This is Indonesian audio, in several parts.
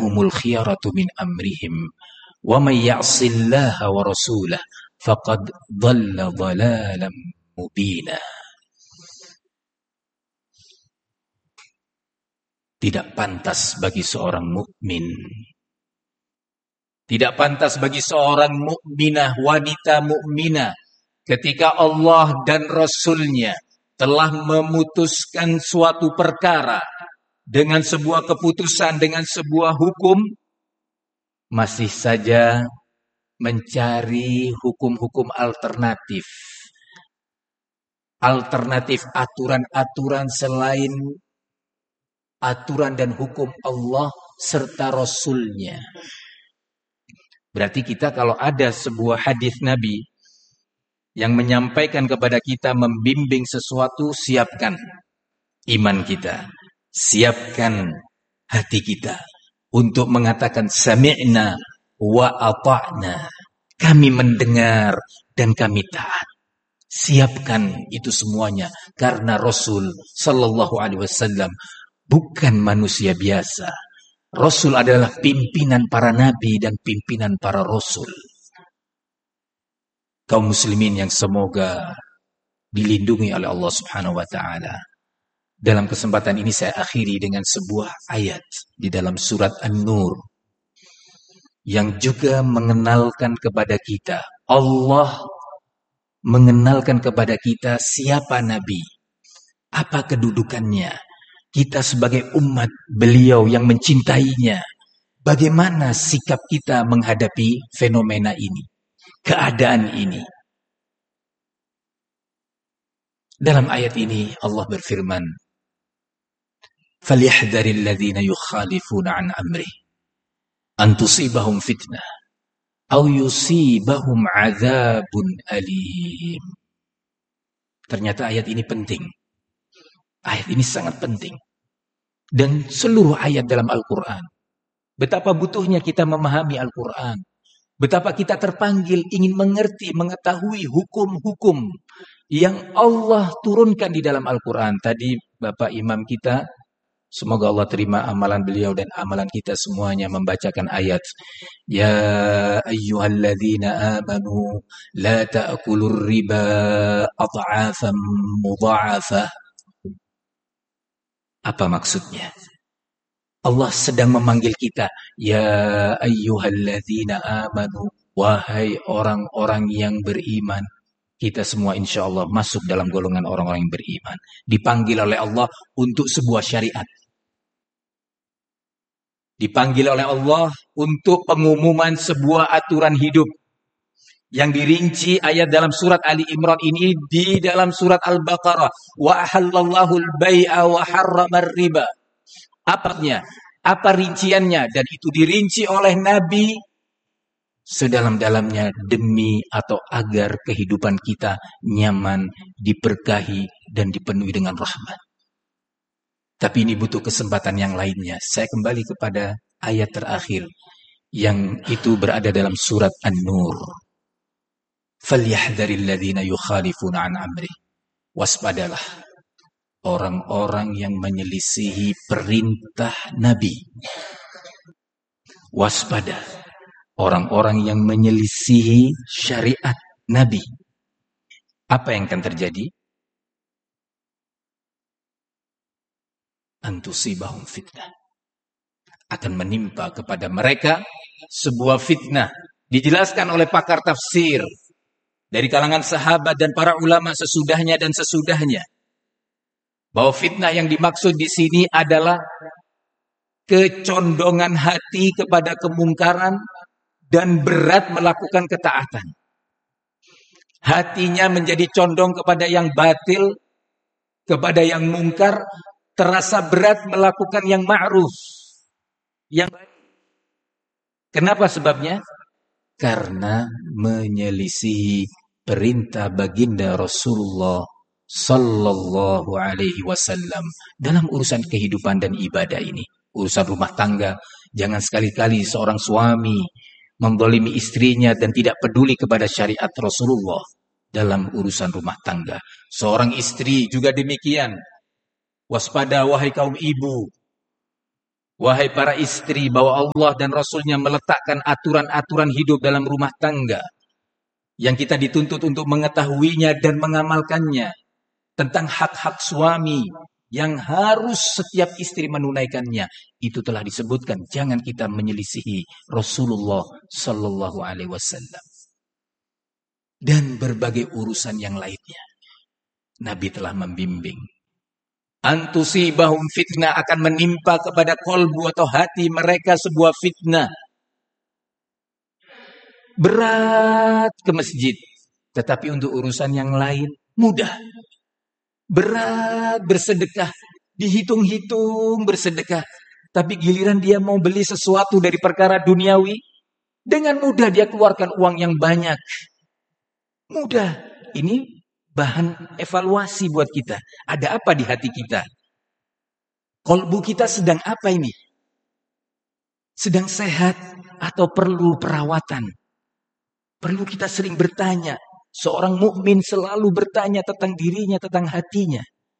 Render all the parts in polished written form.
lahumul khiyaratu min amrihim wa may ya'sillaha wa rasulahu faqad dhalla dhalalan mubina. Tidak pantas bagi seorang mukmin, tidak pantas bagi seorang mukminah, wanita mukminah, ketika Allah dan Rasulnya telah memutuskan suatu perkara dengan sebuah keputusan, dengan sebuah hukum, masih saja mencari hukum-hukum alternatif. Alternatif aturan-aturan selain aturan dan hukum Allah serta Rasulnya. Berarti kita kalau ada sebuah hadis Nabi yang menyampaikan kepada kita, membimbing sesuatu, siapkan iman kita, siapkan hati kita untuk mengatakan sami'na wa ata'na. Kami mendengar dan kami taat. Siapkan itu semuanya karena Rasul sallallahu alaihi wasallam bukan manusia biasa. Rasul adalah pimpinan para nabi dan pimpinan para rasul. Kaum muslimin yang semoga dilindungi oleh Allah Subhanahu wa taala. Dalam kesempatan ini saya akhiri dengan sebuah ayat di dalam surat An-Nur yang juga mengenalkan kepada kita, Allah mengenalkan kepada kita siapa nabi, apa kedudukannya. Kita sebagai umat beliau yang mencintainya, bagaimana sikap kita menghadapi fenomena ini, keadaan ini. Dalam ayat ini Allah berfirman, فَلْيَحْذَرِ الَّذِينَ يُخَالِفُونَ عَنْ أَمْرِهِ أَنْ تُصِيبَهُمْ فِتْنَةٌ أَوْ يُصِيبَهُمْ عَذَابٌ أَلِيمٌ. Ternyata ayat ini penting. Ayat ini sangat penting. Dan seluruh ayat dalam Al-Quran. Betapa butuhnya kita memahami Al-Quran. Betapa kita terpanggil ingin mengerti, mengetahui hukum-hukum yang Allah turunkan di dalam Al-Quran. Tadi Bapak Imam kita, semoga Allah terima amalan beliau dan amalan kita semuanya, membacakan ayat. Ya ayyuhalladzina amanu la ta'kulur riba ad'afan mudha'afah. Apa maksudnya? Allah sedang memanggil kita, ya ayyuhalladzina amanu, wahai orang-orang yang beriman. Kita semua insya Allah masuk dalam golongan orang-orang yang beriman. Dipanggil oleh Allah untuk sebuah syariat. Dipanggil oleh Allah untuk pengumuman sebuah aturan hidup. Yang dirinci ayat dalam surat Ali Imran ini di dalam surat Al-Baqarah. Wa ahallallahu al-bai'a wa harramar riba. Apanya? Apa rinciannya? Dan itu dirinci oleh Nabi sedalam-dalamnya demi atau agar kehidupan kita nyaman, diberkahi, dan dipenuhi dengan rahmat. Tapi ini butuh kesempatan yang lainnya. Saya kembali kepada ayat terakhir yang itu berada dalam surat An-Nur. فَلْيَحْذَرِ الَّذِينَ يُخَالِفُونَ عَنْ أَمْرِهِ. Waspadalah orang-orang yang menyelisihi perintah Nabi. Waspada orang-orang yang menyelisihi syariat Nabi. Apa yang akan terjadi? Antusibahum fitnah. Akan menimpa kepada mereka sebuah fitnah. Dijelaskan oleh pakar tafsir dari kalangan sahabat dan para ulama sesudahnya dan sesudahnya, bahwa fitnah yang dimaksud di sini adalah kecondongan hati kepada kemungkaran dan berat melakukan ketaatan. Hatinya menjadi condong kepada yang batil, kepada yang mungkar, terasa berat melakukan yang ma'ruf, yang baik. Kenapa sebabnya? Karena menyelisihi perintah baginda Rasulullah sallallahu alaihi wasallam dalam urusan kehidupan dan ibadah ini, urusan rumah tangga. Jangan sekali-kali seorang suami menzalimi istrinya dan tidak peduli kepada syariat Rasulullah dalam urusan rumah tangga. Seorang istri juga demikian. Waspada wahai kaum ibu. Wahai para istri, bahwa Allah dan Rasulnya meletakkan aturan-aturan hidup dalam rumah tangga yang kita dituntut untuk mengetahuinya dan mengamalkannya, tentang hak-hak suami yang harus setiap istri menunaikannya. Itu telah disebutkan, jangan kita menyelisihi Rasulullah Sallallahu Alaihi Wasallam. Dan berbagai urusan yang lainnya, Nabi telah membimbing. Antusibahum fitnah, akan menimpa kepada kolbu atau hati mereka sebuah fitnah. Berat ke masjid, tetapi untuk urusan yang lain mudah. Berat bersedekah, dihitung-hitung bersedekah, tapi giliran dia mau beli sesuatu dari perkara duniawi, dengan mudah dia keluarkan uang yang banyak. Mudah. Ini bahan evaluasi buat kita. Ada apa di hati kita? Kolbu kita sedang apa ini? Sedang sehat atau perlu perawatan? Perlu kita sering bertanya. Seorang mukmin selalu bertanya tentang dirinya, tentang hatinya.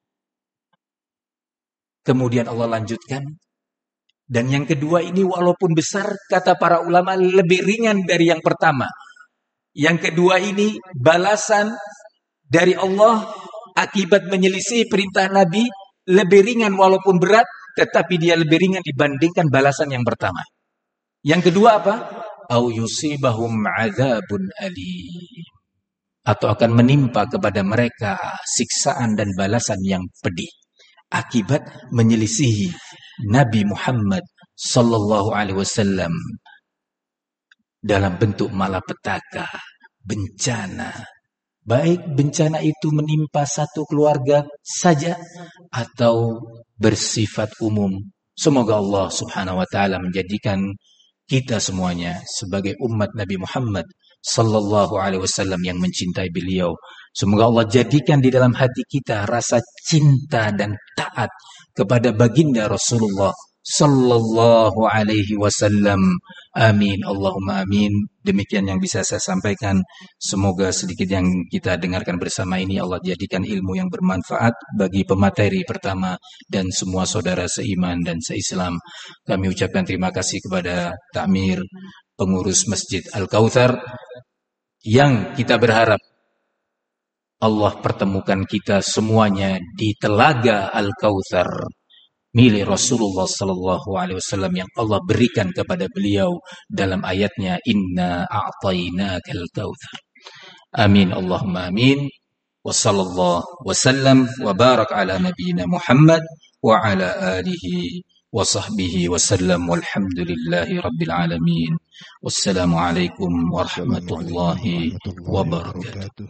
Kemudian Allah lanjutkan. Dan yang kedua ini walaupun besar, kata para ulama, lebih ringan dari yang pertama. Yang kedua ini balasan dari Allah akibat menyelisih perintah Nabi lebih ringan walaupun berat, tetapi dia lebih ringan dibandingkan balasan yang pertama. Yang kedua apa? Au yusibahum adzabun alim. Atau akan menimpa kepada mereka siksaan dan balasan yang pedih akibat menyelisihi Nabi Muhammad sallallahu alaihi wasallam dalam bentuk malapetaka, bencana. Baik bencana itu menimpa satu keluarga saja atau bersifat umum. Semoga Allah Subhanahu wa taala menjadikan kita semuanya sebagai umat Nabi Muhammad sallallahu alaihi wasallam yang mencintai beliau. Semoga Allah jadikan di dalam hati kita rasa cinta dan taat kepada baginda Rasulullah sallallahu alaihi wasallam. Amin, Allahumma amin. Demikian yang bisa saya sampaikan. Semoga sedikit yang kita dengarkan bersama ini Allah jadikan ilmu yang bermanfaat bagi pemateri pertama dan semua saudara seiman dan seislam. Kami ucapkan terima kasih kepada Takmir, pengurus Masjid Al-Kautsar, yang kita berharap Allah pertemukan kita semuanya di Telaga Al-Kautsar milik Rasulullah sallallahu alaihi wasallam yang Allah berikan kepada beliau dalam ayatnya, inna a'tainakal kautsar. Amin, Allahumma amin. Wa sallallahu wasallam wa barak ala nabiyyina Muhammad wa ala alihi wa sahbihi wasallam, walhamdulillahi rabbil alamin. Wassalamu alaikum warahmatullahi wabarakatuh.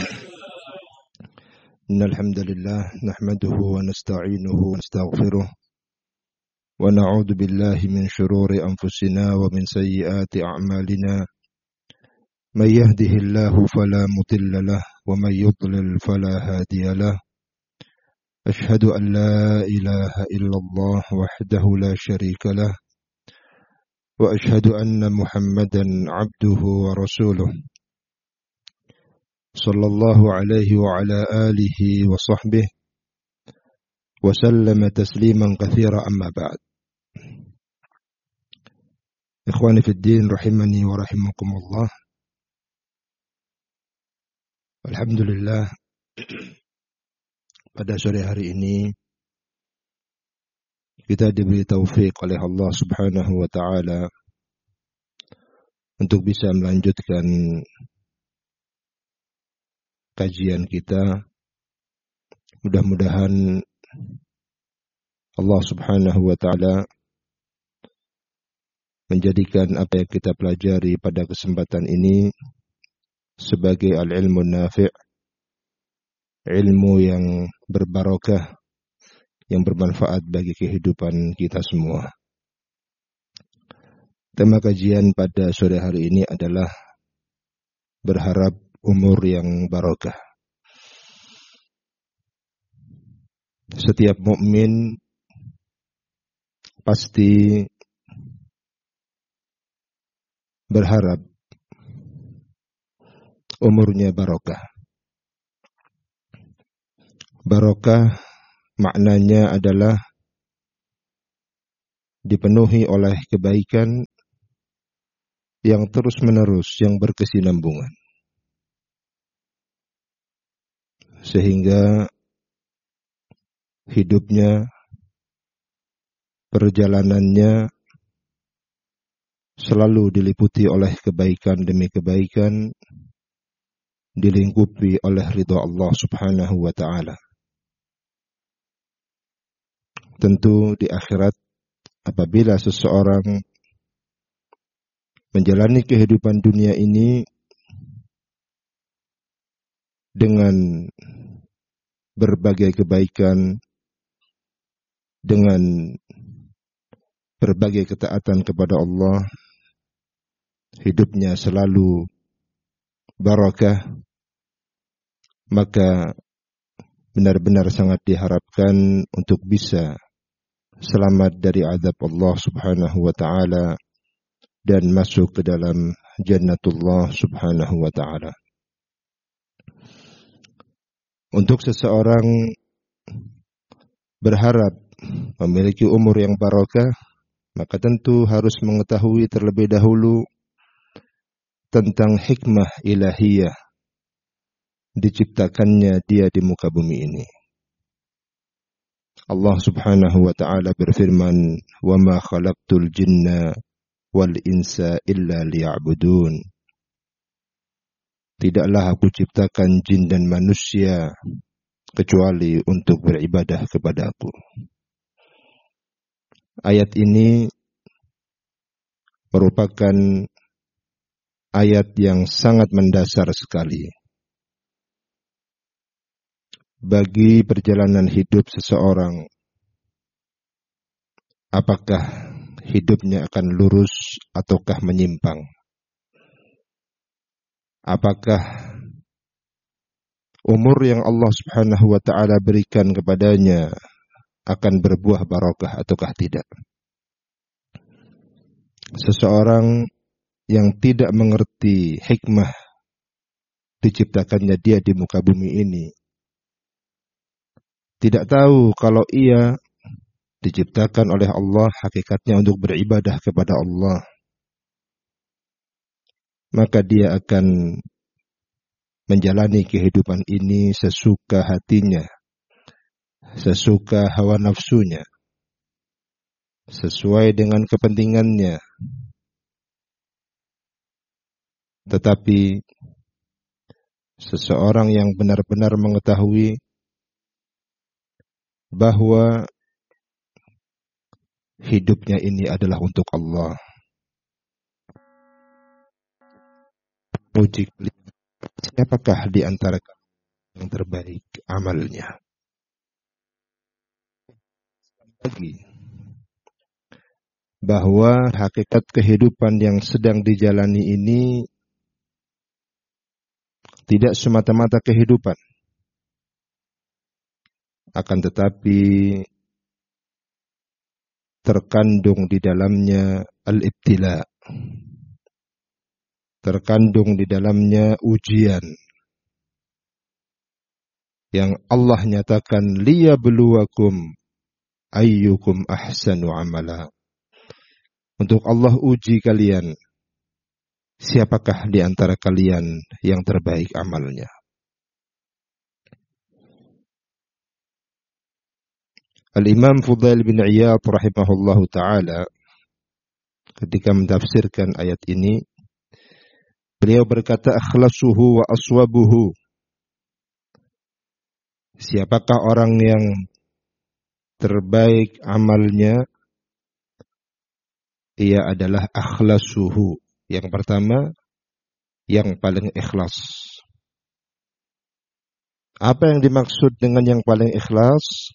إن الحمد لله نحمده ونستعينه ونستغفره ونعوذ بالله من شرور أنفسنا ومن سيئات أعمالنا من يهده الله فلا مضل له ومن يضلل فلا هادي له أشهد أن لا إله إلا الله وحده لا شريك له وأشهد أن محمدا عبده ورسوله صلى الله عليه وعلى آله وصحبه وسلم تسليما كثيرا أما بعد. إخواني في الدين رحمني ورحمكم الله. Alhamdulillah, pada sore hari ini kita diberi taufik oleh Allah Subhanahu wa taala untuk bisa melanjutkan kajian kita. Mudah-mudahan Allah Subhanahu wa taala menjadikan apa yang kita pelajari pada kesempatan ini sebagai al-ilmu nafi', ilmu yang berbarokah, yang bermanfaat bagi kehidupan kita semua. Tema kajian pada sore hari ini adalah berharap umur yang barokah. Setiap mukmin pasti berharap umurnya barokah. Barokah maknanya adalah dipenuhi oleh kebaikan yang terus-menerus, yang berkesinambungan. Sehingga hidupnya, perjalanannya selalu diliputi oleh kebaikan demi kebaikan, dilingkupi oleh ridha Allah Subhanahu wa ta'ala. Tentu di akhirat, apabila seseorang menjalani kehidupan dunia ini dengan berbagai kebaikan, dengan berbagai ketaatan kepada Allah, hidupnya selalu barakah, maka benar-benar sangat diharapkan untuk bisa selamat dari azab Allah Subhanahu wa ta'ala dan masuk ke dalam jannatullah Subhanahu wa ta'ala. Untuk seseorang berharap memiliki umur yang barakah, maka tentu harus mengetahui terlebih dahulu tentang hikmah ilahiyah diciptakannya dia di muka bumi ini. Allah Subhanahu wa ta'ala berfirman, "Wa ma khalaqtul jinna wal insa illa liya'budun." Tidaklah aku ciptakan jin dan manusia kecuali untuk beribadah kepada-Aku. Ayat ini merupakan ayat yang sangat mendasar sekali bagi perjalanan hidup seseorang. Apakah hidupnya akan lurus ataukah menyimpang? Apakah umur yang Allah Subhanahu wa ta'ala berikan kepadanya akan berbuah barakah ataukah tidak? Seseorang yang tidak mengerti hikmah diciptakannya dia di muka bumi ini, tidak tahu kalau ia diciptakan oleh Allah hakikatnya untuk beribadah kepada Allah, maka dia akan menjalani kehidupan ini sesuka hatinya, sesuka hawa nafsunya, sesuai dengan kepentingannya. Tetapi seseorang yang benar-benar mengetahui bahwa hidupnya ini adalah untuk Allah, uji siapakah di antara yang terbaik amalnya. Lagi bahwa hakikat kehidupan yang sedang dijalani ini tidak semata-mata kehidupan, akan tetapi terkandung di dalamnya al-ibtila, terkandung di dalamnya ujian yang Allah nyatakan liyabluwakum ayyukum ahsanu amala. Untuk Allah uji kalian, siapakah di antara kalian yang terbaik amalnya. Al-Imam Fudail bin Iyad rahimahullahu ta'ala ketika mentafsirkan ayat ini, beliau berkata, akhlasuhu wa aswabuhu. Siapakah orang yang terbaik amalnya? Ia adalah akhlasuhu. Yang pertama, yang paling ikhlas. Apa yang dimaksud dengan yang paling ikhlas?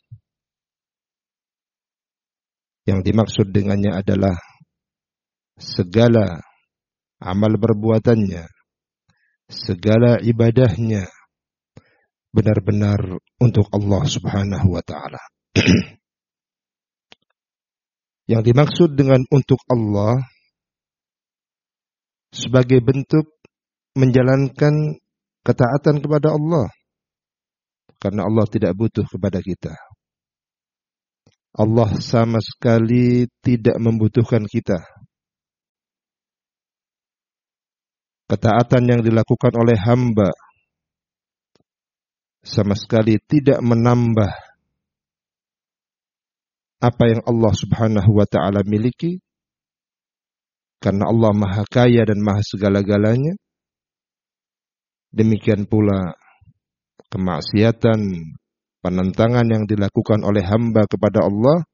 Yang dimaksud dengannya adalah segala amal perbuatannya, segala ibadahnya benar-benar untuk Allah Subhanahu wa ta'ala. Yang dimaksud dengan untuk Allah sebagai bentuk menjalankan ketaatan kepada Allah, karena Allah tidak butuh kepada kita. Allah sama sekali tidak membutuhkan kita. Ketaatan yang dilakukan oleh hamba sama sekali tidak menambah apa yang Allah Subhanahu wa ta'ala miliki, karena Allah Maha Kaya dan Maha segala-galanya. Demikian pula kemaksiatan, penentangan yang dilakukan oleh hamba kepada Allah